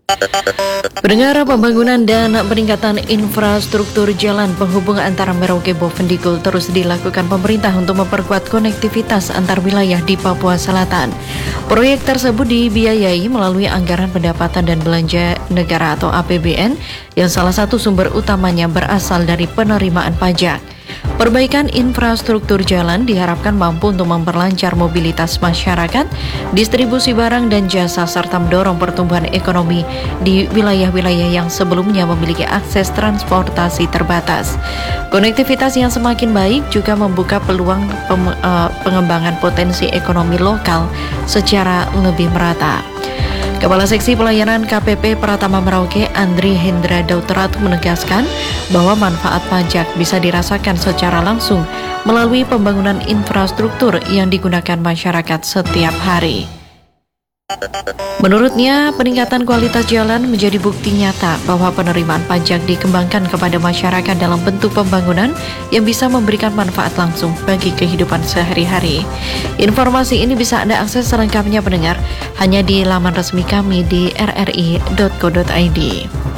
Pendengar, pembangunan dan peningkatan infrastruktur jalan penghubung antara Merauke Bovendigul terus dilakukan pemerintah untuk memperkuat konektivitas antar wilayah di Papua Selatan. Proyek tersebut dibiayai melalui anggaran pendapatan dan belanja negara atau APBN yang salah satu sumber utamanya berasal dari penerimaan pajak. Perbaikan infrastruktur jalan diharapkan mampu untuk memperlancar mobilitas masyarakat, distribusi barang dan jasa, serta mendorong pertumbuhan ekonomi di wilayah-wilayah yang sebelumnya memiliki akses transportasi terbatas. Konektivitas yang semakin baik juga membuka peluang pengembangan potensi ekonomi lokal secara lebih merata. Kepala Seksi Pelayanan KPP Pratama Merauke, Andri Hendra Dauterat, menegaskan bahwa manfaat pajak bisa dirasakan secara langsung melalui pembangunan infrastruktur yang digunakan masyarakat setiap hari. Menurutnya, peningkatan kualitas jalan menjadi bukti nyata bahwa penerimaan pajak dikembangkan kepada masyarakat dalam bentuk pembangunan yang bisa memberikan manfaat langsung bagi kehidupan sehari-hari. Informasi ini bisa Anda akses selengkapnya, pendengar, hanya di laman resmi kami di rri.co.id.